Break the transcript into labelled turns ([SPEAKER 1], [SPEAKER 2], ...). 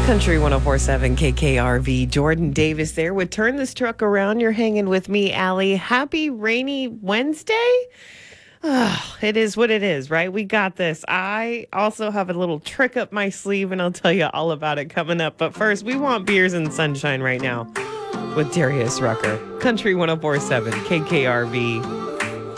[SPEAKER 1] Country 1047 KKRV. Jordan Davis there with Turn This Truck Around. You're hanging with me, Allie. Happy rainy Wednesday. Oh, it is what it is, right? We got this. I also have a little trick up my sleeve, and I'll tell you all about it coming up. But first, we want beers and sunshine right now with Darius Rucker. Country 1047 KKRV.